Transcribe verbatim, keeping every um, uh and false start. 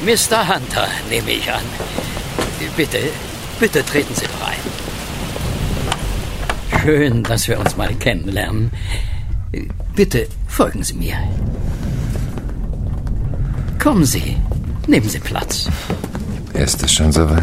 Mister Hunter, nehme ich an. Bitte, bitte treten Sie doch ein. Schön, dass wir uns mal kennenlernen. Bitte folgen Sie mir. Kommen Sie, nehmen Sie Platz. Ist es schon soweit?